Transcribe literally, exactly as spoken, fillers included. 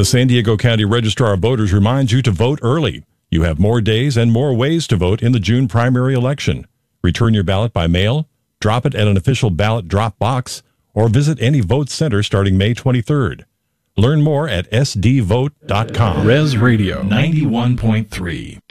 The San Diego County Registrar of Voters reminds you to vote early. You have more days and more ways to vote in the June primary election. Return your ballot by mail, drop it at an official ballot drop box, or visit any vote center starting May twenty-third. Learn more at s d vote dot com. Res Radio ninety-one point three.